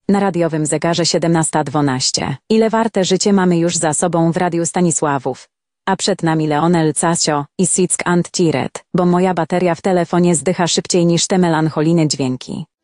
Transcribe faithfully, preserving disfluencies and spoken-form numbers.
Na radiowym zegarze siedemnasta dwanaście. Ile warte życie mamy już za sobą w Radiu Stanisławów. A przed nami Leonel Casio i Sick and Tired, bo moja bateria w telefonie zdycha szybciej niż te melancholijne dźwięki.